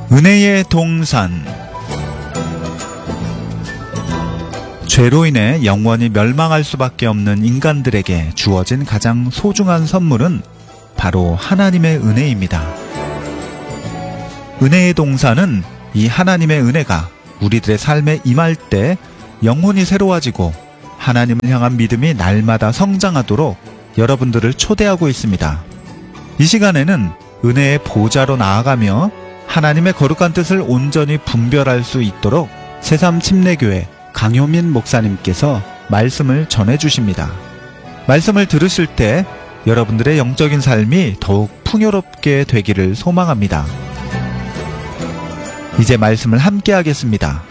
은혜의 동산. 죄로 인해 영원히 멸망할 수밖에 없는 인간들에게 주어진 가장 소중한 선물은 바로 하나님의 은혜입니다. 은혜의 동산은 이 하나님의 은혜가 우리들의 삶에 임할 때 영혼이 새로워지고 하나님을 향한 믿음이 날마다 성장하도록 여러분들을 초대하고 있습니다. 이 시간에는 은혜의 보좌로 나아가며 하나님의 거룩한 뜻을 온전히 분별할 수 있도록 새삼침례교회 강효민 목사님께서 말씀을 전해주십니다. 말씀을 들으실 때 여러분들의 영적인 삶이 더욱 풍요롭게 되기를 소망합니다. 이제 말씀을 함께 하겠습니다.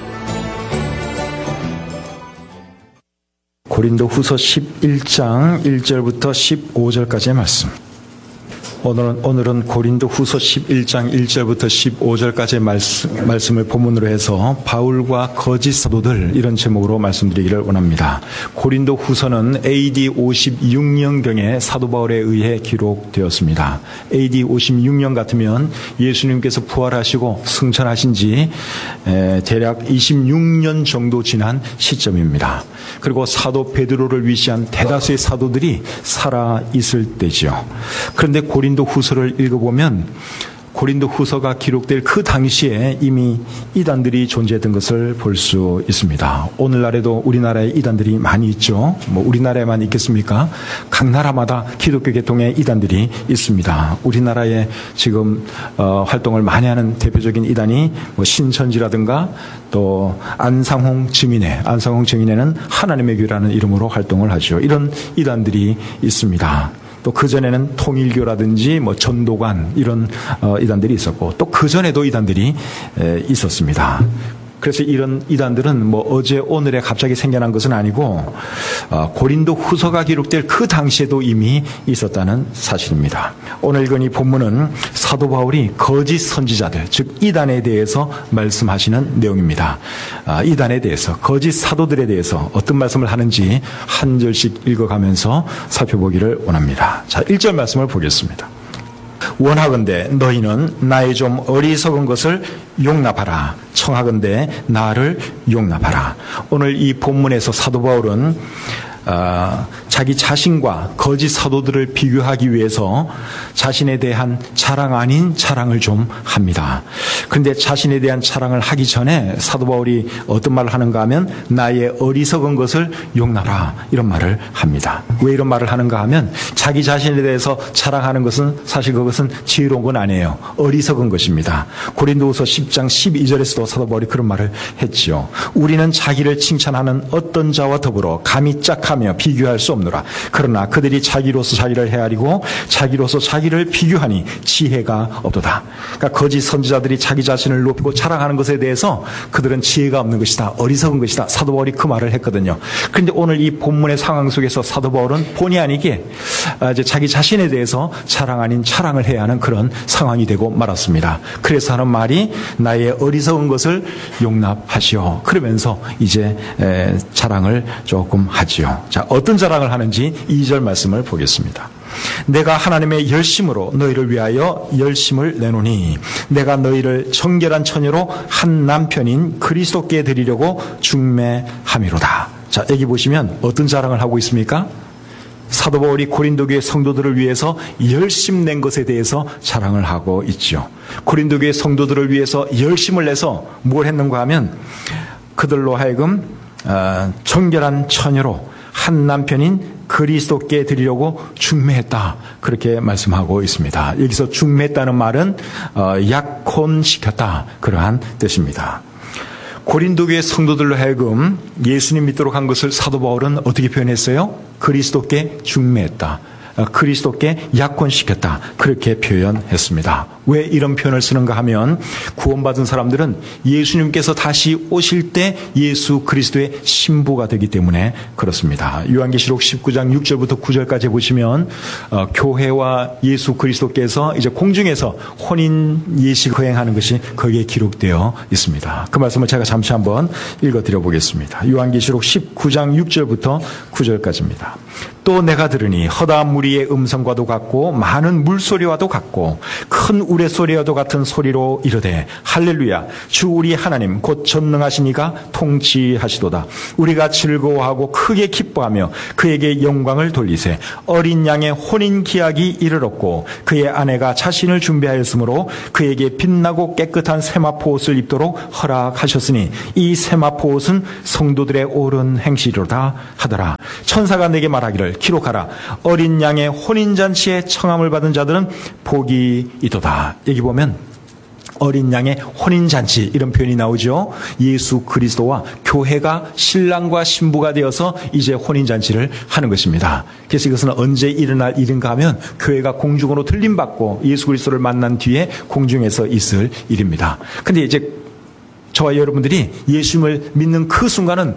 고린도후서 11장 1절부터 15절까지의 말씀. 오늘은 고린도후서 11장 1절부터 15절까지의 말씀을 본문으로 해서 바울과 거짓 사도들, 이런 제목으로 말씀드리기를 원합니다. 고린도후서는 AD 56년경에 사도 바울에 의해 기록되었습니다. AD 56년 같으면 예수님께서 부활하시고 승천하신 지 대략 26년 정도 지난 시점입니다. 그리고 사도 베드로를 위시한 대다수의 사도들이 살아 있을 때죠. 그런데 고린도후서를 읽어보면 고린도후서가 기록될 그 당시에 이미 이단들이 존재했던 것을 볼 수 있습니다. 오늘날에도 우리나라에 이단들이 많이 있죠. 우리나라에만 있겠습니까? 각 나라마다 기독교 계통의 이단들이 있습니다. 우리나라에 지금 활동을 많이 하는 대표적인 이단이 신천지라든가 또 안상홍 증인회는 하나님의 교회라는 이름으로 활동을 하죠. 이런 이단들이 있습니다. 또 그전에는 통일교라든지 전도관, 이런 이단들이 있었고, 또 그전에도 이단들이 있었습니다. 그래서 이런 이단들은 어제 오늘에 갑자기 생겨난 것은 아니고 고린도 후서가 기록될 그 당시에도 이미 있었다는 사실입니다. 오늘 읽은 이 본문은 사도 바울이 거짓 선지자들, 즉 이단에 대해서 말씀하시는 내용입니다. 이단에 대해서, 거짓 사도들에 대해서 어떤 말씀을 하는지 한 절씩 읽어가면서 살펴보기를 원합니다. 자, 1절 말씀을 보겠습니다. 원하건대 너희는 나의 좀 어리석은 것을 용납하라. 청하건대 나를 용납하라. 오늘 이 본문에서 사도 바울은 자기 자신과 거짓 사도들을 비교하기 위해서 자신에 대한 자랑 아닌 자랑을 좀 합니다. 그런데 자신에 대한 자랑을 하기 전에 사도 바울이 어떤 말을 하는가 하면 나의 어리석은 것을 용납하라, 이런 말을 합니다. 왜 이런 말을 하는가 하면 자기 자신에 대해서 자랑하는 것은 사실 그것은 지혜로운 건 아니에요. 어리석은 것입니다. 고린도후서 10장 12절에서도 사도 바울이 그런 말을 했지요. 우리는 자기를 칭찬하는 어떤 자와 더불어 감히 짝하며 비교할 수 없노라. 그러나 그들이 자기로서 자기를 헤아리고 자기로서 자기를 비교하니 지혜가 없도다. 그러니까 거짓 선지자들이 자기 자신을 높이고 자랑하는 것에 대해서 그들은 지혜가 없는 것이다, 어리석은 것이다, 사도 바울이 그 말을 했거든요. 그런데 오늘 이 본문의 상황 속에서 사도 바울은 본의 아니게 이제 자기 자신에 대해서 자랑 아닌 자랑을 해야 하는 그런 상황이 되고 말았습니다. 그래서 하는 말이 나의 어리석은 것을 용납하시오. 그러면서 이제 자랑을 조금 하지요. 자, 어떤 자랑을 하는지 2절 말씀을 보겠습니다. 내가 하나님의 열심으로 너희를 위하여 열심을 내노니 내가 너희를 정결한 처녀로 한 남편인 그리스도께 드리려고 중매함이로다. 자, 여기 보시면 어떤 자랑을 하고 있습니까? 사도 바울이 고린도 교회 성도들을 위해서 열심 낸 것에 대해서 자랑을 하고 있죠. 고린도 교회 성도들을 위해서 열심을 내서 뭘 했는가 하면 그들로 하여금 정결한 처녀로 한 남편인 그리스도께 드리려고 중매했다, 그렇게 말씀하고 있습니다. 여기서 중매했다는 말은 약혼시켰다, 그러한 뜻입니다. 고린도 교회 성도들로 하여금 예수님 믿도록 한 것을 사도 바울은 어떻게 표현했어요? 그리스도께 중매했다, 그리스도께 약혼시켰다, 그렇게 표현했습니다. 왜 이런 표현을 쓰는가 하면 구원받은 사람들은 예수님께서 다시 오실 때 예수 그리스도의 신부가 되기 때문에 그렇습니다. 요한계시록 19장 6절부터 9절까지 보시면 교회와 예수 그리스도께서 이제 공중에서 혼인 예식 거행하는 것이 거기에 기록되어 있습니다. 그 말씀을 제가 잠시 한번 읽어드려 보겠습니다. 요한계시록 19장 6절부터 9절까지입니다. 또 내가 들으니 허다한 무리의 음성과도 같고 많은 물소리와도 같고 큰 우레소리와도 같은 소리로 이르되 할렐루야 주 우리 하나님 곧 전능하신 이가 통치하시도다. 우리가 즐거워하고 크게 기뻐하며 그에게 영광을 돌리세. 어린 양의 혼인 기약이 이르렀고 그의 아내가 자신을 준비하였으므로 그에게 빛나고 깨끗한 세마포 옷을 입도록 허락하셨으니 이 세마포 옷은 성도들의 옳은 행실이로다 하더라. 천사가 내게 말하기를 기록하라. 어린 양의 혼인잔치에 청함을 받은 자들은 복이 있도다. 여기 보면 어린 양의 혼인잔치 이런 표현이 나오죠. 예수 그리스도와 교회가 신랑과 신부가 되어서 이제 혼인잔치를 하는 것입니다. 그래서 이것은 언제 일어날 일인가 하면 교회가 공중으로 들림받고 예수 그리스도를 만난 뒤에 공중에서 있을 일입니다. 근데 이제 저와 여러분들이 예수님을 믿는 그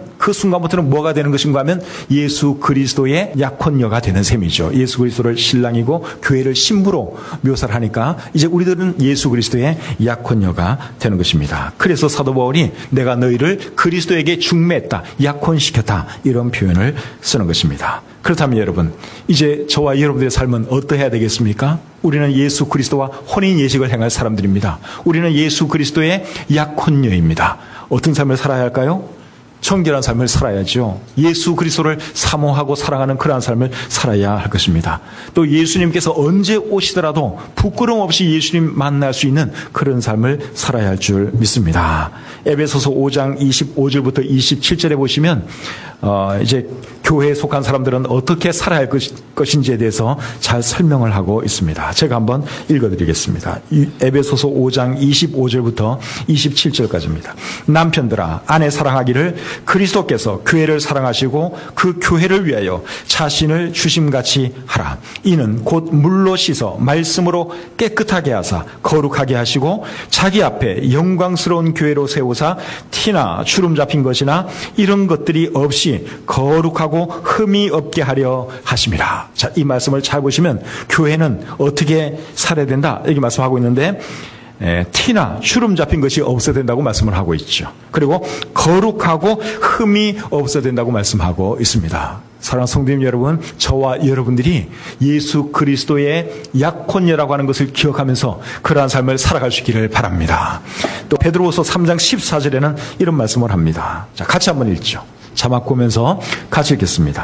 순간부터는 뭐가 되는 것인가 하면 예수 그리스도의 약혼녀가 되는 셈이죠. 예수 그리스도를 신랑이고 교회를 신부로 묘사를 하니까 이제 우리들은 예수 그리스도의 약혼녀가 되는 것입니다. 그래서 사도 바울이 내가 너희를 그리스도에게 중매했다, 약혼시켰다 이런 표현을 쓰는 것입니다. 그렇다면 여러분, 이제 저와 여러분들의 삶은 어떠해야 되겠습니까? 우리는 예수 그리스도와 혼인 예식을 행할 사람들입니다. 우리는 예수 그리스도의 약혼녀입니다. 어떤 삶을 살아야 할까요? 정결한 삶을 살아야죠. 예수 그리스도를 사모하고 사랑하는 그러한 삶을 살아야 할 것입니다. 또 예수님께서 언제 오시더라도 부끄럼 없이 예수님 만날 수 있는 그런 삶을 살아야 할 줄 믿습니다. 에베소서 5장 25절부터 27절에 보시면 이제 교회에 속한 사람들은 어떻게 살아야 할 것인지에 대해서 잘 설명을 하고 있습니다. 제가 한번 읽어드리겠습니다. 에베소서 5장 25절부터 27절까지입니다. 남편들아 아내 사랑하기를 그리스도께서 교회를 사랑하시고 그 교회를 위하여 자신을 주심같이 하라. 이는 곧 물로 씻어 말씀으로 깨끗하게 하사 거룩하게 하시고 자기 앞에 영광스러운 교회로 세우사 티나 주름 잡힌 것이나 이런 것들이 없이 거룩하고 흠이 없게 하려 하심이라. 자, 이 말씀을 잘 보시면 교회는 어떻게 살아야 된다 이렇게 말씀하고 있는데 티나 주름 잡힌 것이 없어야 된다고 말씀을 하고 있죠. 그리고 거룩하고 흠이 없어야 된다고 말씀하고 있습니다. 사랑하는 성도님 여러분, 저와 여러분들이 예수 그리스도의 약혼녀라고 하는 것을 기억하면서 그러한 삶을 살아갈 수 있기를 바랍니다. 또 베드로후서 3장 14절에는 이런 말씀을 합니다. 자, 같이 한번 읽죠. 자막 보면서 같이 읽겠습니다.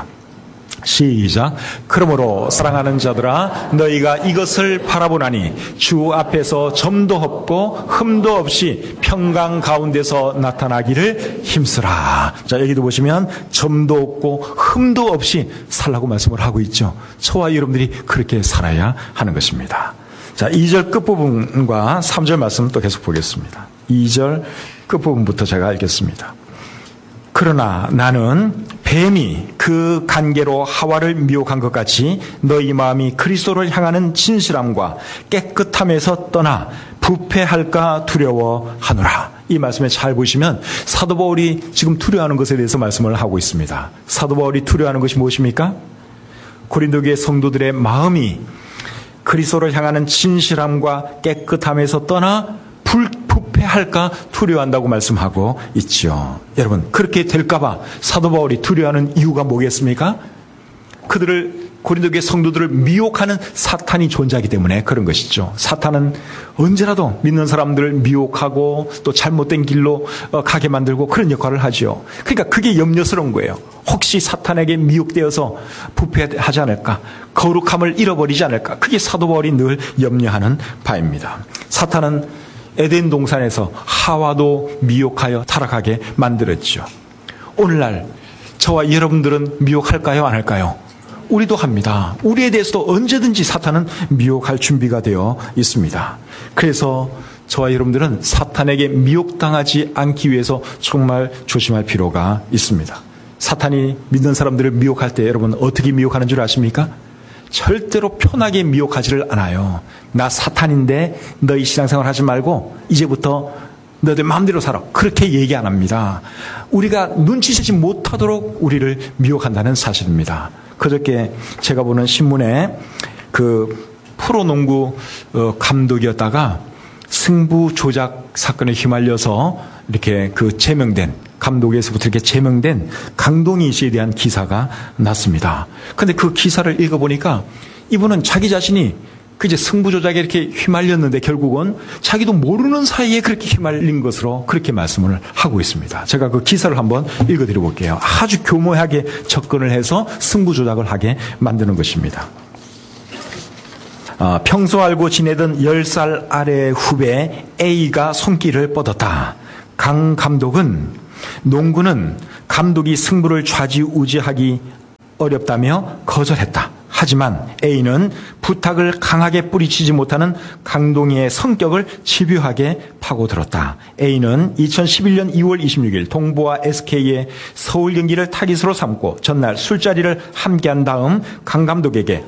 시작. 그러므로 사랑하는 자들아 너희가 이것을 바라보나니 주 앞에서 점도 없고 흠도 없이 평강 가운데서 나타나기를 힘쓰라. 자, 여기도 보시면 점도 없고 흠도 없이 살라고 말씀을 하고 있죠. 저와 여러분들이 그렇게 살아야 하는 것입니다. 자, 2절 끝부분과 3절 말씀 또 계속 보겠습니다. 2절 끝부분부터 제가 읽겠습니다. 그러나 나는 뱀이 그 간계로 하와를 미혹한 것 같이 너희 마음이 그리스도를 향하는 진실함과 깨끗함에서 떠나 부패할까 두려워하노라. 이 말씀에 잘 보시면 사도 바울이 지금 두려워하는 것에 대해서 말씀을 하고 있습니다. 사도 바울이 두려워하는 것이 무엇입니까? 고린도 교회 성도들의 마음이 그리스도를 향하는 진실함과 깨끗함에서 떠나 부패할까 두려워한다고 말씀하고 있죠. 여러분, 그렇게 될까봐 사도 바울이 두려워하는 이유가 뭐겠습니까? 그들을 고린도 교회 성도들을 미혹하는 사탄이 존재하기 때문에 그런 것이죠. 사탄은 언제라도 믿는 사람들을 미혹하고 또 잘못된 길로 가게 만들고 그런 역할을 하죠. 그러니까 그게 염려스러운 거예요. 혹시 사탄에게 미혹되어서 부패하지 않을까? 거룩함을 잃어버리지 않을까? 그게 사도 바울이 늘 염려하는 바입니다. 사탄은 에덴 동산에서 하와도 미혹하여 타락하게 만들었죠. 오늘날 저와 여러분들은 미혹할까요? 안 할까요? 우리도 합니다. 우리에 대해서도 언제든지 사탄은 미혹할 준비가 되어 있습니다. 그래서 저와 여러분들은 사탄에게 미혹당하지 않기 위해서 정말 조심할 필요가 있습니다. 사탄이 믿는 사람들을 미혹할 때 여러분 어떻게 미혹하는 줄 아십니까? 절대로 편하게 미혹하지를 않아요. 나 사탄인데 너희 신앙생활 하지 말고 이제부터 너희들 마음대로 살아. 그렇게 얘기 안 합니다. 우리가 눈치채지 못하도록 우리를 미혹한다는 사실입니다. 그저께 제가 보는 신문에 그 프로농구 감독이었다가 승부 조작 사건에 휘말려서 이렇게 그 제명된, 감독에서부터 이렇게 제명된 강동희 씨에 대한 기사가 났습니다. 근데 그 기사를 읽어보니까 이분은 자기 자신이 그 이제 승부 조작에 이렇게 휘말렸는데 결국은 자기도 모르는 사이에 그렇게 휘말린 것으로 그렇게 말씀을 하고 있습니다. 제가 그 기사를 한번 읽어드려 볼게요. 아주 교묘하게 접근을 해서 승부 조작을 하게 만드는 것입니다. 평소 알고 지내던 10살 아래 후배 A가 손길을 뻗었다. 강 감독은 농구는 감독이 승부를 좌지우지하기 어렵다며 거절했다. 하지만 A는 부탁을 강하게 뿌리치지 못하는 강동희의 성격을 집요하게 파고들었다. A는 2011년 2월 26일 동부와 SK의 서울 경기를 타깃으로 삼고 전날 술자리를 함께한 다음 강 감독에게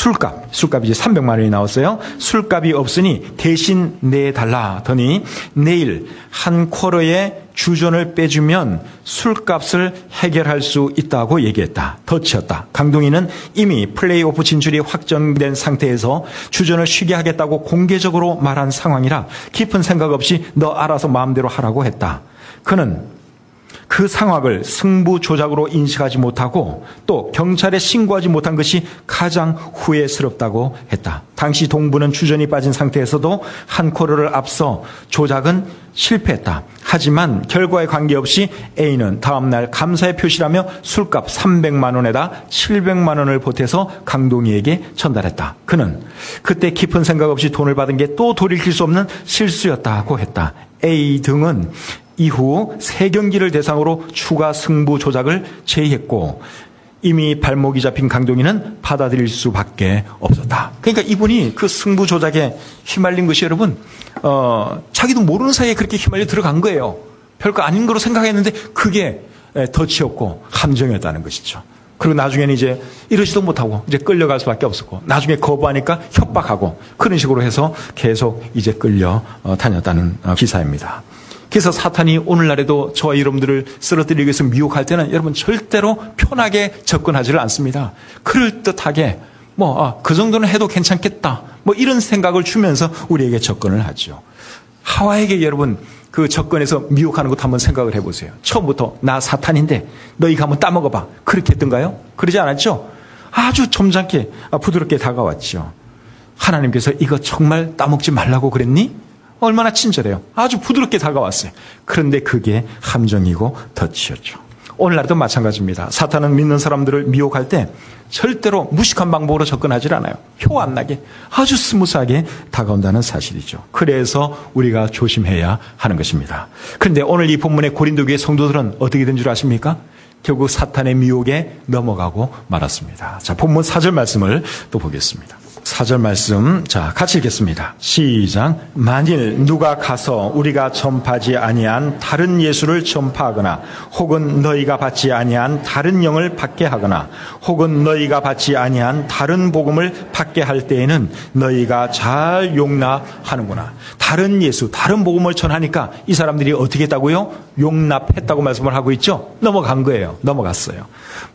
술값이 이제 300만 원이 나왔어요. 술값이 없으니 대신 내달라더니 내일 한 쿼터에 주전을 빼주면 술값을 해결할 수 있다고 얘기했다. 덧치었다. 강동희는 이미 플레이오프 진출이 확정된 상태에서 주전을 쉬게 하겠다고 공개적으로 말한 상황이라 깊은 생각 없이 너 알아서 마음대로 하라고 했다. 그는 그 상황을 승부 조작으로 인식하지 못하고 또 경찰에 신고하지 못한 것이 가장 후회스럽다고 했다. 당시 동부는 주전이 빠진 상태에서도 한 쿼터를 앞서 조작은 실패했다. 하지만 결과에 관계없이 A는 다음날 감사의 표시라며 술값 300만 원에다 700만 원을 보태서 강동희에게 전달했다. 그는 그때 깊은 생각 없이 돈을 받은 게 또 돌이킬 수 없는 실수였다고 했다. A 등은 이후 3경기를 대상으로 추가 승부 조작을 제의했고 이미 발목이 잡힌 강동희는 받아들일 수밖에 없었다. 그러니까 이분이 그 승부 조작에 휘말린 것이 여러분 자기도 모르는 사이에 그렇게 휘말려 들어간 거예요. 별거 아닌 거로 생각했는데 그게 덫이었고 함정이었다는 것이죠. 그리고 나중에는 이제 이러지도 못하고 이제 끌려갈 수밖에 없었고 나중에 거부하니까 협박하고 그런 식으로 해서 계속 이제 끌려 다녔다는 기사입니다. 그래서 사탄이 오늘날에도 저와 여러분들을 쓰러뜨리기 위해서 미혹할 때는 여러분 절대로 편하게 접근하지를 않습니다. 그럴듯하게 그 정도는 해도 괜찮겠다. 이런 생각을 주면서 우리에게 접근을 하죠. 하와에게 여러분 그 접근해서 미혹하는 것도 한번 생각을 해보세요. 처음부터 나 사탄인데 너희가 한번 따먹어봐. 그렇게 했던가요? 그러지 않았죠? 아주 점잖게 부드럽게 다가왔죠. 하나님께서 이거 정말 따먹지 말라고 그랬니? 얼마나 친절해요. 아주 부드럽게 다가왔어요. 그런데 그게 함정이고 덫이었죠. 오늘날도 마찬가지입니다. 사탄은 믿는 사람들을 미혹할 때 절대로 무식한 방법으로 접근하지 않아요. 표 안 나게 아주 스무스하게 다가온다는 사실이죠. 그래서 우리가 조심해야 하는 것입니다. 그런데 오늘 이 본문의 고린도 교회 성도들은 어떻게 된 줄 아십니까? 결국 사탄의 미혹에 넘어가고 말았습니다. 자, 본문 4절 말씀을 또 보겠습니다. 4절 말씀, 자, 같이 읽겠습니다. 시작. 만일 누가 가서 우리가 전파하지 아니한 다른 예수를 전파하거나 혹은 너희가 받지 아니한 다른 영을 받게 하거나 혹은 너희가 받지 아니한 다른 복음을 받게 할 때에는 너희가 잘 용납하는구나. 다른 예수, 다른 복음을 전하니까 이 사람들이 어떻게 했다고요? 용납했다고 말씀을 하고 있죠. 넘어간 거예요. 넘어갔어요.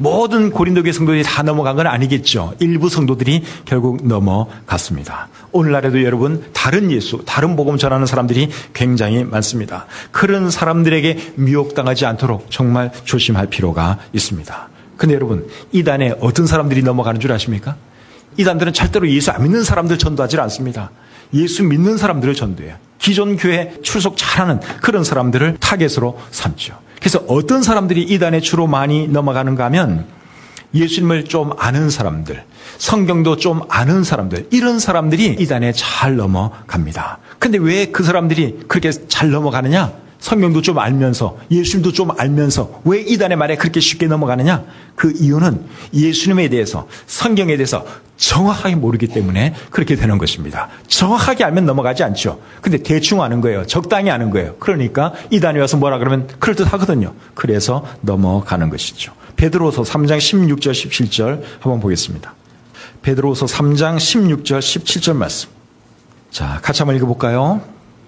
모든 고린도교회 성도들이 다 넘어간 건 아니겠죠. 일부 성도들이 결국 넘어갔습니다. 오늘날에도 여러분 다른 예수, 다른 복음 전하는 사람들이 굉장히 많습니다. 그런 사람들에게 미혹당하지 않도록 정말 조심할 필요가 있습니다. 근데 여러분 이단에 어떤 사람들이 넘어가는 줄 아십니까? 이단들은 절대로 예수 안 믿는 사람들 전도하지 않습니다. 예수 믿는 사람들을 전도해요. 기존 교회 출석 잘하는 그런 사람들을 타겟으로 삼죠. 그래서 어떤 사람들이 이단에 주로 많이 넘어가는가 하면 예수님을 좀 아는 사람들, 성경도 좀 아는 사람들, 이런 사람들이 이단에 잘 넘어갑니다. 근데 왜 그 사람들이 그렇게 잘 넘어가느냐? 성경도 좀 알면서 예수님도 좀 알면서 왜 이단의 말에 그렇게 쉽게 넘어가느냐? 그 이유는 예수님에 대해서 성경에 대해서 정확하게 모르기 때문에 그렇게 되는 것입니다. 정확하게 알면 넘어가지 않죠. 근데 대충 아는 거예요. 적당히 아는 거예요. 그러니까 이단에 와서 뭐라 그러면 그럴듯하거든요. 그래서 넘어가는 것이죠. 베드로서 3장 16절 17절 한번 보겠습니다. 베드로서 3장 16절 17절 말씀. 자, 같이 한번 읽어볼까요?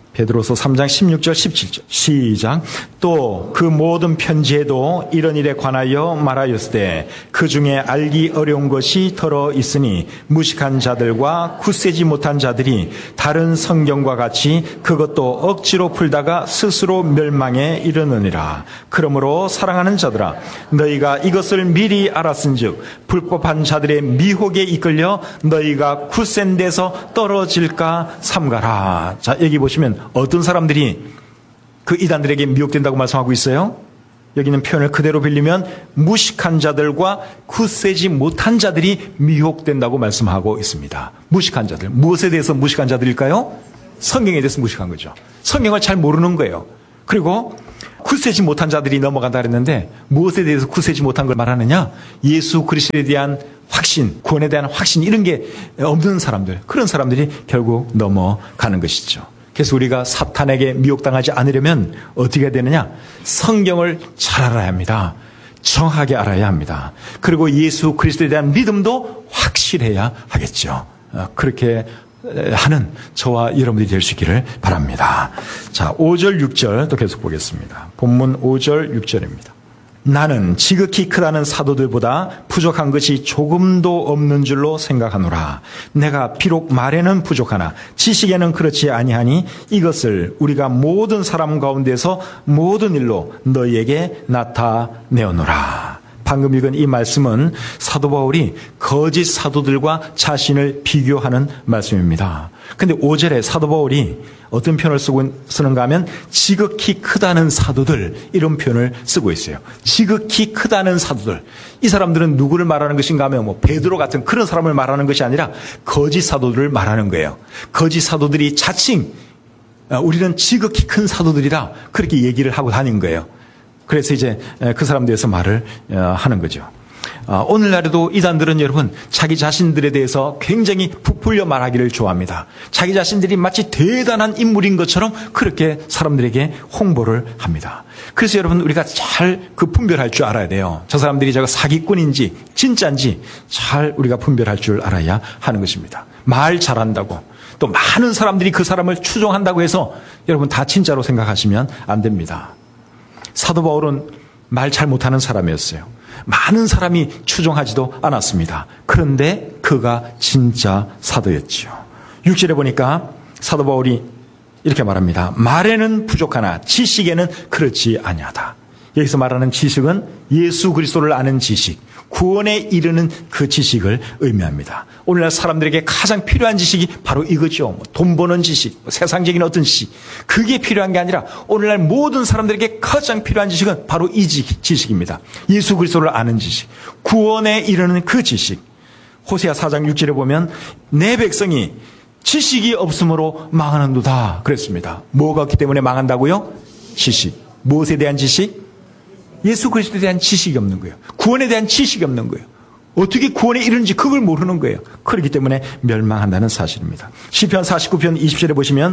베드로서 3장 16절 17절 시작. 또 그 모든 편지에도 이런 일에 관하여 말하였으되 그 중에 알기 어려운 것이 더러 있으니 무식한 자들과 굳세지 못한 자들이 다른 성경과 같이 그것도 억지로 풀다가 스스로 멸망에 이르느니라. 그러므로 사랑하는 자들아, 너희가 이것을 미리 알았은즉 불법한 자들의 미혹에 이끌려 너희가 굳센 데서 떨어질까 삼가라. 자, 여기 보시면 어떤 사람들이 그 이단들에게 미혹된다고 말씀하고 있어요? 여기는 표현을 그대로 빌리면 무식한 자들과 굳세지 못한 자들이 미혹된다고 말씀하고 있습니다. 무식한 자들. 무엇에 대해서 무식한 자들일까요? 성경에 대해서 무식한 거죠. 성경을 잘 모르는 거예요. 그리고 굳세지 못한 자들이 넘어간다 그랬는데 무엇에 대해서 굳세지 못한 걸 말하느냐? 예수 그리스도에 대한 확신, 구원에 대한 확신 이런 게 없는 사람들, 그런 사람들이 결국 넘어가는 것이죠. 그래서 우리가 사탄에게 미혹당하지 않으려면 어떻게 해야 되느냐? 성경을 잘 알아야 합니다. 정확하게 알아야 합니다. 그리고 예수 그리스도에 대한 믿음도 확실해야 하겠죠. 그렇게 하는 저와 여러분들이 될 수 있기를 바랍니다. 자, 5절 6절 또 계속 보겠습니다. 본문 5절 6절입니다. 나는 지극히 크다는 사도들보다 부족한 것이 조금도 없는 줄로 생각하노라. 내가 비록 말에는 부족하나 지식에는 그렇지 아니하니 이것을 우리가 모든 사람 가운데서 모든 일로 너희에게 나타내어노라. 방금 읽은 이 말씀은 사도 바울이 거짓 사도들과 자신을 비교하는 말씀입니다. 근데 5절에 사도 바울이 어떤 표현을 쓰는가 하면 지극히 크다는 사도들 이런 표현을 쓰고 있어요. 지극히 크다는 사도들. 이 사람들은 누구를 말하는 것인가 하면 뭐 베드로 같은 그런 사람을 말하는 것이 아니라 거짓 사도들을 말하는 거예요. 거짓 사도들이 자칭 우리는 지극히 큰 사도들이다 그렇게 얘기를 하고 다닌 거예요. 그래서 이제 그 사람들에서 말을 하는 거죠. 오늘날에도 이단들은 여러분 자기 자신들에 대해서 굉장히 부풀려 말하기를 좋아합니다. 자기 자신들이 마치 대단한 인물인 것처럼 그렇게 사람들에게 홍보를 합니다. 그래서 여러분 우리가 잘 그 분별할 줄 알아야 돼요. 저 사람들이 저거 사기꾼인지 진짜인지 잘 우리가 분별할 줄 알아야 하는 것입니다. 말 잘한다고 또 많은 사람들이 그 사람을 추종한다고 해서 여러분 다 진짜로 생각하시면 안 됩니다. 사도 바울은 말 잘 못하는 사람이었어요. 많은 사람이 추종하지도 않았습니다. 그런데 그가 진짜 사도였지요. 6절에 보니까 사도 바울이 이렇게 말합니다. 말에는 부족하나 지식에는 그렇지 아니하다. 여기서 말하는 지식은 예수 그리스도를 아는 지식, 구원에 이르는 그 지식을 의미합니다. 오늘날 사람들에게 가장 필요한 지식이 바로 이거죠. 돈 버는 지식, 세상적인 어떤 지식. 그게 필요한 게 아니라 오늘날 모든 사람들에게 가장 필요한 지식은 바로 이 지식입니다. 예수 그리스도를 아는 지식, 구원에 이르는 그 지식. 호세아 4장 6절에 보면 내 백성이 지식이 없으므로 망하는도다 그랬습니다. 뭐가 없기 때문에 망한다고요? 지식. 무엇에 대한 지식? 예수 그리스도에 대한 지식이 없는 거예요. 구원에 대한 지식이 없는 거예요. 어떻게 구원에 이르는지 그걸 모르는 거예요. 그렇기 때문에 멸망한다는 사실입니다. 시편 49편 20절에 보시면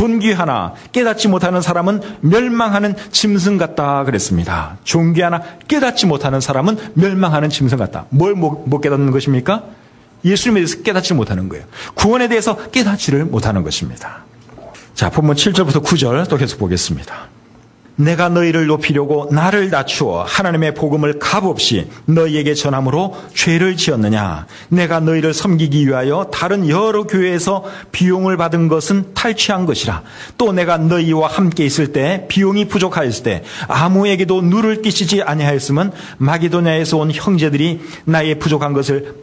존귀하나 깨닫지 못하는 사람은 멸망하는 짐승 같다 그랬습니다. 존귀하나 깨닫지 못하는 사람은 멸망하는 짐승 같다. 뭘 못 깨닫는 것입니까? 예수님에 대해서 깨닫지 못하는 거예요. 구원에 대해서 깨닫지를 못하는 것입니다. 자, 본문 7절부터 9절 또 계속 보겠습니다. 내가 너희를 높이려고 나를 낮추어 하나님의 복음을 값없이 너희에게 전함으로 죄를 지었느냐? 내가 너희를 섬기기 위하여 다른 여러 교회에서 비용을 받은 것은 탈취한 것이라. 또 내가 너희와 함께 있을 때 비용이 부족하였을 때 아무에게도 누를 끼치지 아니하였음은 마게도냐에서 온 형제들이 나의 부족한 것을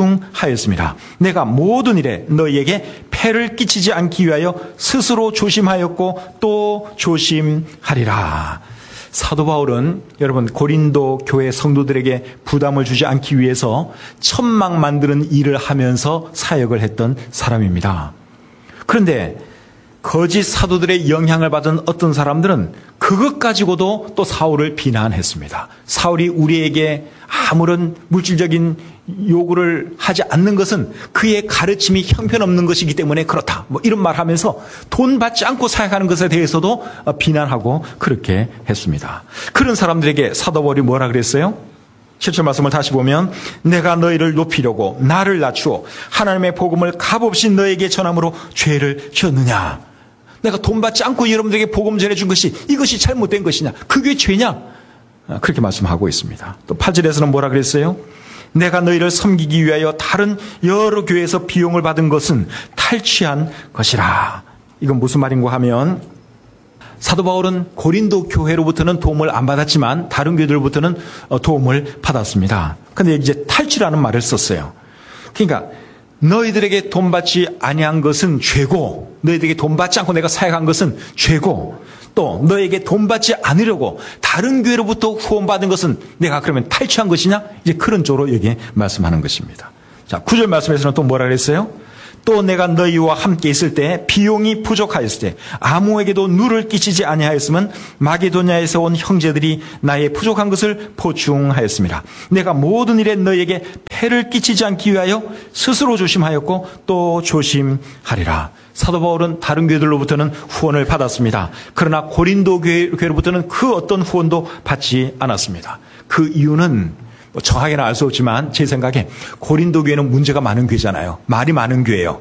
보충하였습니다. 내가 모든 일에 너희에게 폐를 끼치지 않기 위하여 스스로 조심하였고 또 조심하리라. 사도 바울은 여러분 고린도 교회 성도들에게 부담을 주지 않기 위해서 천막 만드는 일을 하면서 사역을 했던 사람입니다. 그런데 거짓 사도들의 영향을 받은 어떤 사람들은 그것 가지고도 또 사울을 비난했습니다. 사울이 우리에게 아무런 물질적인 요구를 하지 않는 것은 그의 가르침이 형편없는 것이기 때문에 그렇다. 뭐 이런 말 하면서 돈 받지 않고 사역하는 것에 대해서도 비난하고 그렇게 했습니다. 그런 사람들에게 사도 바울이 뭐라 그랬어요? 7절 말씀을 다시 보면 내가 너희를 높이려고 나를 낮추어 하나님의 복음을 값없이 너에게 전함으로 죄를 지었느냐? 내가 돈 받지 않고 여러분들에게 복음 전해준 것이 이것이 잘못된 것이냐? 그게 죄냐? 그렇게 말씀하고 있습니다. 또 8절에서는 뭐라 그랬어요? 내가 너희를 섬기기 위하여 다른 여러 교회에서 비용을 받은 것은 탈취한 것이라. 이건 무슨 말인가 하면 사도 바울은 고린도 교회로부터는 도움을 안 받았지만 다른 교회들로부터는 도움을 받았습니다. 근데 이제 탈취라는 말을 썼어요. 그러니까 너희들에게 돈 받지 아니한 것은 죄고, 너희들에게 돈 받지 않고 내가 사역한 것은 죄고, 또 너에게 돈 받지 않으려고 다른 교회로부터 후원받은 것은 내가 그러면 탈취한 것이냐? 이제 그런 쪽으로 여기 말씀하는 것입니다. 자, 9절 말씀에서는 또 뭐라 그랬어요? 또 내가 너희와 함께 있을 때 비용이 부족하였을 때 아무에게도 누를 끼치지 아니하였으면 마게도냐에서 온 형제들이 나의 부족한 것을 보충하였습니다. 내가 모든 일에 너희에게 폐를 끼치지 않기 위하여 스스로 조심하였고 또 조심하리라. 사도 바울은 다른 교회들로부터는 후원을 받았습니다. 그러나 고린도 교회로부터는 그 어떤 후원도 받지 않았습니다. 그 이유는 정확히는 알 수 없지만 제 생각에 고린도 교회는 문제가 많은 교회잖아요. 말이 많은 교회예요.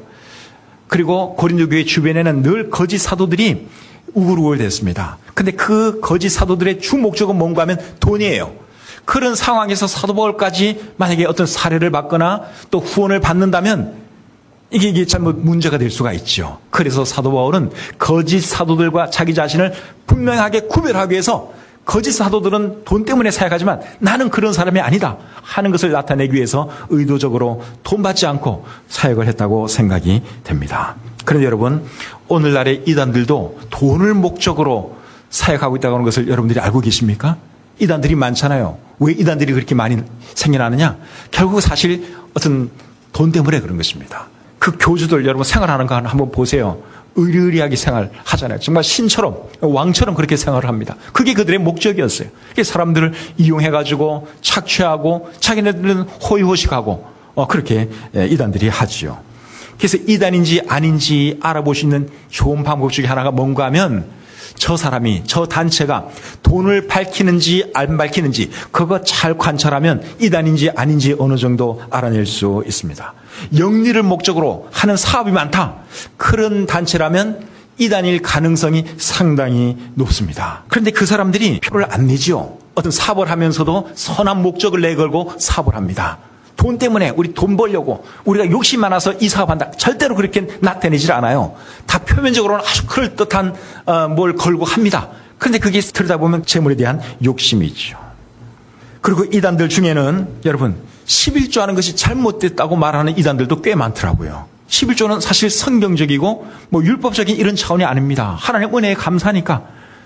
그리고 고린도 교회 주변에는 늘 거짓 사도들이 우글우글 됐습니다. 근데 그 거짓 사도들의 주 목적은 뭔가 하면 돈이에요. 그런 상황에서 사도 바울까지 만약에 어떤 사례를 받거나 또 후원을 받는다면 이게 잘못 문제가 될 수가 있죠. 그래서 사도 바울은 거짓 사도들과 자기 자신을 분명하게 구별하기 위해서 거짓 사도들은 돈 때문에 사역하지만 나는 그런 사람이 아니다 하는 것을 나타내기 위해서 의도적으로 돈 받지 않고 사역을 했다고 생각이 됩니다. 그런데 여러분, 오늘날의 이단들도 돈을 목적으로 사역하고 있다는 것을 여러분들이 알고 계십니까? 이단들이 많잖아요. 왜 이단들이 그렇게 많이 생겨나느냐? 결국 사실 어떤 돈 때문에 그런 것입니다. 그 교주들 여러분 생활하는 거 한번 보세요. 의리의리하게 생활하잖아요. 정말 신처럼 왕처럼 그렇게 생활을 합니다. 그게 그들의 목적이었어요. 그게 사람들을 이용해가지고 착취하고 자기네들은 호의호식하고 그렇게 이단들이 하지요. 그래서 이단인지 아닌지 알아볼 수 있는 좋은 방법 중에 하나가 뭔가 하면 저 사람이 저 단체가 돈을 밝히는지 안 밝히는지 그거 잘 관찰하면 이단인지 아닌지 어느 정도 알아낼 수 있습니다. 영리를 목적으로 하는 사업이 많다. 그런 단체라면 이단일 가능성이 상당히 높습니다. 그런데 그 사람들이 표를 안 내지요. 어떤 사업을 하면서도 선한 목적을 내걸고 사업을 합니다. 돈 때문에 우리 돈 벌려고 우리가 욕심 많아서 이 사업한다. 절대로 그렇게 나타내질 않아요. 다 표면적으로는 아주 그럴듯한 뭘 걸고 합니다. 그런데 그게 들여다보면 재물에 대한 욕심이죠. 그리고 이단들 중에는 여러분 11조 하는 것이 잘못됐다고 말하는 이단들도 꽤 많더라고요. 11조는 사실 성경적이고 율법적인 이런 차원이 아닙니다. 하나님 은혜에 감사하니까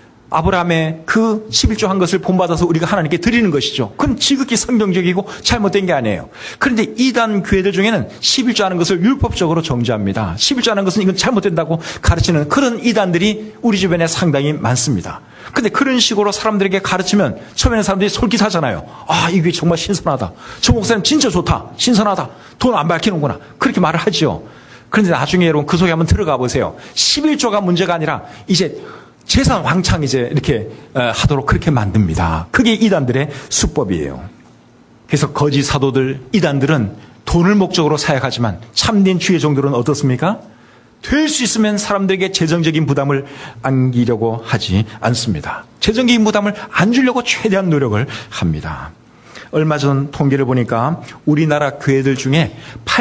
아브라함의 그 11조 한 것을 본받아서 우리가 하나님께 드리는 것이죠. 그건 지극히 성경적이고 잘못된 게 아니에요. 그런데 이단 교회들 중에는 11조 하는 것을 율법적으로 정죄합니다. 11조 하는 것은 이건 잘못된다고 가르치는 그런 이단들이 우리 주변에 상당히 많습니다. 근데 그런 식으로 사람들에게 가르치면 처음에는 사람들이 솔깃하잖아요. 아, 이게 정말 신선하다. 저 목사님 진짜 좋다. 신선하다. 돈 안 밝히는구나. 그렇게 말을 하죠. 그런데 나중에 여러분 그 속에 한번 들어가 보세요. 11조가 문제가 아니라 이제 재산 왕창 이제 이렇게 하도록 그렇게 만듭니다. 그게 이단들의 수법이에요. 그래서 거짓 사도들, 이단들은 돈을 목적으로 사역하지만 참된 주의 종들은 어떻습니까? 될 수 있으면 사람들에게 재정적인 부담을 안기려고 하지 않습니다. 재정적인 부담을 안 주려고 최대한 노력을 합니다. 얼마 전 통계를 보니까 우리나라 교회들 중에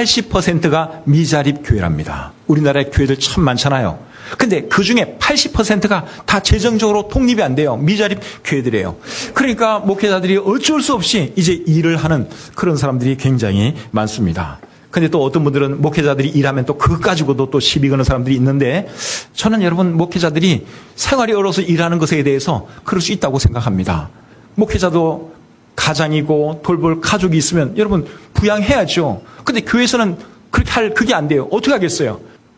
80%가 미자립 교회랍니다. 우리나라의 교회들 참 많잖아요. 근데 그 중에 80%가 다 재정적으로 독립이 안 돼요. 미자립 교회들이에요. 그러니까 목회자들이 어쩔 수 없이 이제 일을 하는 그런 사람들이 굉장히 많습니다. 근데 또 어떤 분들은 목회자들이 일하면 또 그것 가지고도 또 시비 거는 사람들이 있는데 저는 여러분 목회자들이 생활이 어려워서 일하는 것에 대해서 그럴 수 있다고 생각합니다. 목회자도 가장이고 돌볼 가족이 있으면 여러분 부양해야죠. 근데 교회에서는 그렇게 할 그게 안 돼요. 어떻게 하겠어요?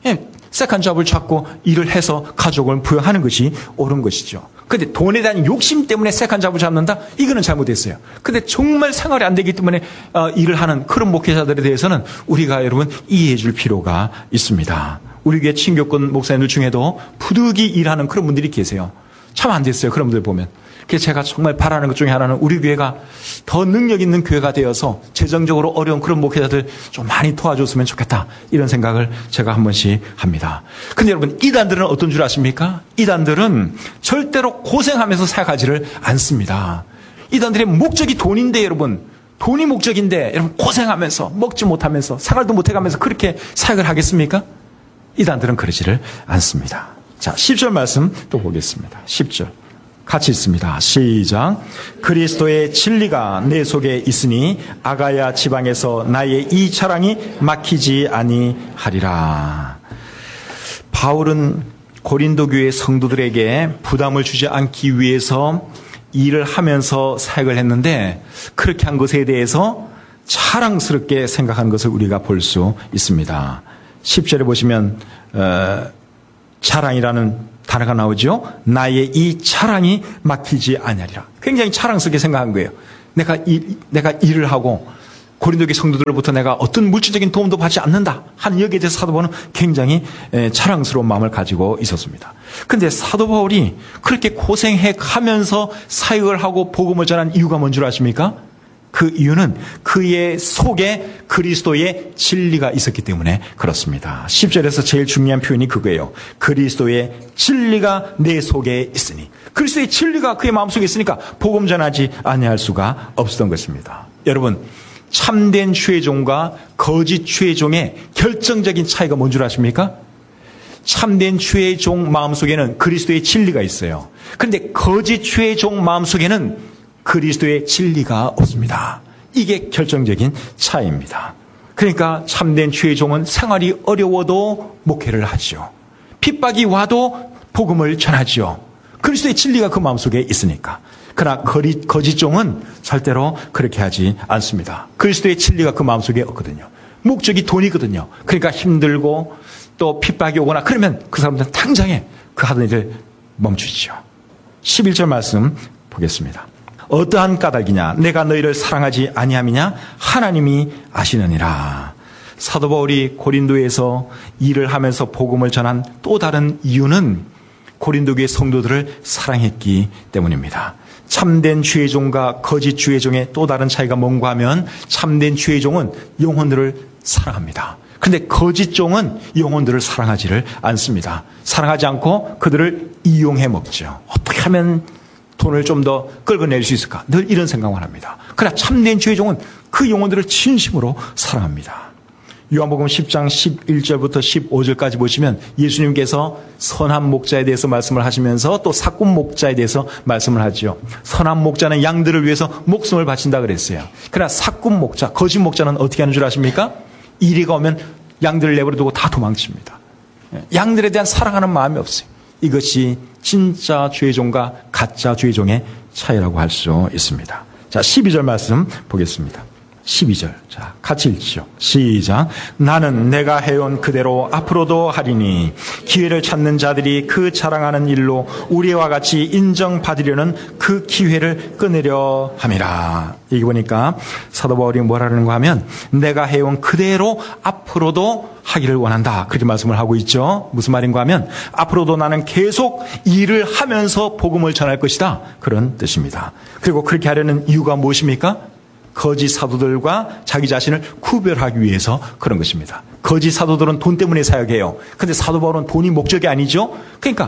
세컨 잡을 찾고 일을 해서 가족을 부양하는 것이 옳은 것이죠. 근데 돈에 대한 욕심 때문에 세컨 잡을 잡는다? 이거는 잘못됐어요. 근데 정말 생활이 안 되기 때문에 일을 하는 그런 목회자들에 대해서는 우리가 여러분 이해해 줄 필요가 있습니다. 우리 교회 친교권 목사님들 중에도 부득이 일하는 그런 분들이 계세요. 참 안 됐어요. 그런 분들 보면. 그래서 제가 정말 바라는 것 중에 하나는 우리 교회가 더 능력 있는 교회가 되어서 재정적으로 어려운 그런 목회자들 좀 많이 도와줬으면 좋겠다. 이런 생각을 제가 한 번씩 합니다. 근데 여러분, 이단들은 어떤 줄 아십니까? 이단들은 절대로 고생하면서 사역하지를 않습니다. 이단들의 목적이 돈인데 여러분, 돈이 목적인데 여러분 고생하면서 먹지 못하면서 생활도 못해가면서 그렇게 사역을 하겠습니까? 이단들은 그러지를 않습니다. 자, 10절 말씀 또 보겠습니다. 10절 같이 읽습니다. 시작. 그리스도의 진리가 내 속에 있으니 아가야 지방에서 나의 이 자랑이 막히지 아니하리라. 바울은 고린도 교회 성도들에게 부담을 주지 않기 위해서 일을 하면서 사역을 했는데 그렇게 한 것에 대해서 자랑스럽게 생각한 것을 우리가 볼 수 있습니다. 10절에 보시면 자랑이라는 단어가 나오죠. 나의 이 자랑이 막히지 아니하리라. 굉장히 자랑스럽게 생각한 거예요. 내가 일을 하고 고린도교 성도들로부터 내가 어떤 물질적인 도움도 받지 않는다 하는 여기에 대해서 사도 바울은 굉장히 자랑스러운 마음을 가지고 있었습니다. 그런데 사도 바울이 그렇게 고생해 가면서 사역을 하고 복음을 전한 이유가 뭔 줄 아십니까? 그 이유는 그의 속에 그리스도의 진리가 있었기 때문에 그렇습니다. 10절에서 제일 중요한 표현이 그거예요. 그리스도의 진리가 내 속에 있으니. 그리스도의 진리가 그의 마음속에 있으니까 복음 전하지 아니할 수가 없었던 것입니다. 여러분, 참된 최종과 거짓 최종의 결정적인 차이가 뭔 줄 아십니까? 참된 최종 마음속에는 그리스도의 진리가 있어요. 그런데 거짓 최종 마음속에는 그리스도의 진리가 없습니다. 이게 결정적인 차이입니다. 그러니까 참된 최종은 생활이 어려워도 목회를 하죠. 핍박이 와도 복음을 전하죠. 그리스도의 진리가 그 마음속에 있으니까. 그러나 거짓 종은 절대로 그렇게 하지 않습니다. 그리스도의 진리가 그 마음속에 없거든요. 목적이 돈이거든요. 그러니까 힘들고 또 핍박이 오거나 그러면 그 사람들은 당장에 그 하던 일을 멈추죠. 11절 말씀 보겠습니다. 어떠한 까닭이냐? 내가 너희를 사랑하지 아니함이냐? 하나님이 아시느니라. 사도 바울이 고린도에서 일을 하면서 복음을 전한 또 다른 이유는 고린도교의 성도들을 사랑했기 때문입니다. 참된 주의종과 거짓 주의종의 또 다른 차이가 뭔가 하면 참된 주의종은 영혼들을 사랑합니다. 그런데 거짓 종은 영혼들을 사랑하지를 않습니다. 사랑하지 않고 그들을 이용해 먹죠. 어떻게 하면 돈을 좀 더 끌어낼 수 있을까? 늘 이런 생각만 합니다. 그러나 참된 주의종은 그 영혼들을 진심으로 사랑합니다. 요한복음 10장 11절부터 15절까지 보시면 예수님께서 선한 목자에 대해서 말씀을 하시면서 또 사꾼 목자에 대해서 말씀을 하죠. 선한 목자는 양들을 위해서 목숨을 바친다 그랬어요. 그러나 사꾼 목자, 거짓 목자는 어떻게 하는 줄 아십니까? 이리가 오면 양들을 내버려두고 다 도망칩니다. 양들에 대한 사랑하는 마음이 없어요. 이것이 진짜 주의종과 가짜 주의종의 차이라고 할 수 있습니다. 자, 12절 말씀 보겠습니다. 12절. 자, 같이 읽죠. 시작. 나는 내가 해온 그대로 앞으로도 하리니 기회를 찾는 자들이 그 자랑하는 일로 우리와 같이 인정받으려는 그 기회를 끊으려 함이라. 여기 보니까 사도 바울이 뭐라는가 하면 내가 해온 그대로 앞으로도 하기를 원한다. 그렇게 말씀을 하고 있죠. 무슨 말인가 하면 앞으로도 나는 계속 일을 하면서 복음을 전할 것이다. 그런 뜻입니다. 그리고 그렇게 하려는 이유가 무엇입니까? 거짓 사도들과 자기 자신을 구별하기 위해서 그런 것입니다. 거짓 사도들은 돈 때문에 사역해요. 그런데 사도 바울은 돈이 목적이 아니죠. 그러니까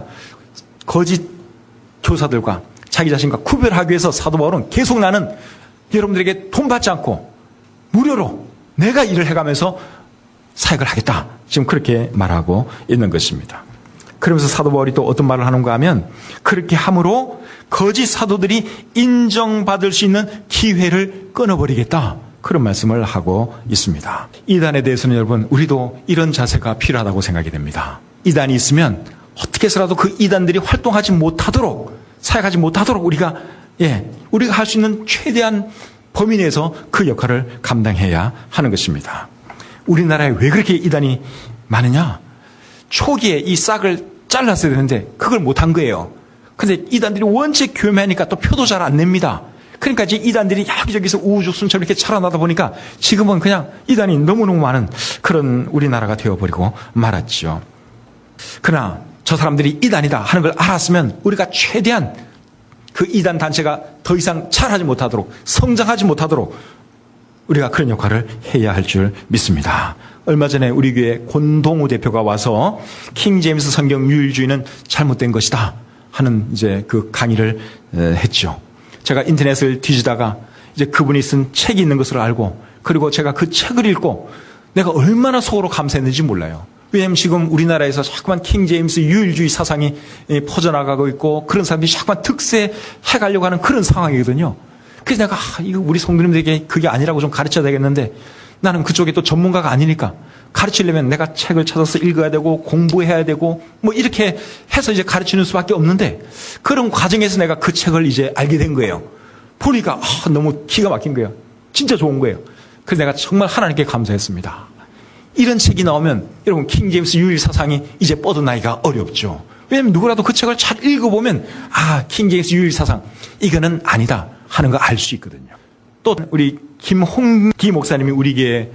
거짓 교사들과 자기 자신과 구별하기 위해서 사도 바울은 계속 나는 여러분들에게 돈 받지 않고 무료로 내가 일을 해가면서 사역을 하겠다. 지금 그렇게 말하고 있는 것입니다. 그러면서 사도 바울이 또 어떤 말을 하는가 하면 그렇게 함으로 거짓 사도들이 인정받을 수 있는 기회를 끊어버리겠다. 그런 말씀을 하고 있습니다. 이단에 대해서는 여러분 우리도 이런 자세가 필요하다고 생각이 됩니다. 이단이 있으면 어떻게 해서라도 그 이단들이 활동하지 못하도록 사역하지 못하도록 우리가 할 수 있는 최대한 범위 내에서 그 역할을 감당해야 하는 것입니다. 우리나라에 왜 그렇게 이단이 많으냐? 초기에 이 싹을 잘랐어야 되는데 그걸 못한 거예요. 근데 이단들이 원체 교묘하니까 또 표도 잘 안 냅니다. 그러니까 이제 이단들이 여기저기서 우후죽순처럼 이렇게 자라나다 보니까 지금은 그냥 이단이 너무너무 많은 그런 우리나라가 되어버리고 말았죠. 그러나 저 사람들이 이단이다 하는 걸 알았으면 우리가 최대한 그 이단 단체가 더 이상 잘하지 못하도록, 성장하지 못하도록 우리가 그런 역할을 해야 할 줄 믿습니다. 얼마 전에 우리 교회 권동우 대표가 와서 킹 제임스 성경 유일주의는 잘못된 것이다 하는 이제 그 강의를 했죠. 제가 인터넷을 뒤지다가 이제 그분이 쓴 책이 있는 것을 알고, 그리고 제가 그 책을 읽고 내가 얼마나 속으로 감사했는지 몰라요. 왜냐하면 지금 우리나라에서 자꾸만 킹 제임스 유일주의 사상이 퍼져나가고 있고, 그런 사람들이 자꾸만 특세해가려고 하는 그런 상황이거든요. 그래서 내가 이거 우리 성도님들에게 그게 아니라고 좀 가르쳐야 되겠는데, 나는 그쪽에 또 전문가가 아니니까 가르치려면 내가 책을 찾아서 읽어야 되고 공부해야 되고 뭐 이렇게 해서 이제 가르치는 수밖에 없는데, 그런 과정에서 내가 그 책을 이제 알게 된 거예요. 보니까 너무 기가 막힌 거예요. 진짜 좋은 거예요. 그래서 내가 정말 하나님께 감사했습니다. 이런 책이 나오면 여러분 킹 제임스 유일 사상이 이제 뻗어나기가 어렵죠. 왜냐하면 누구라도 그 책을 잘 읽어보면 킹 제임스 유일 사상 이거는 아니다 하는 거 알 수 있거든요. 또 우리 김홍기 목사님이 우리 교회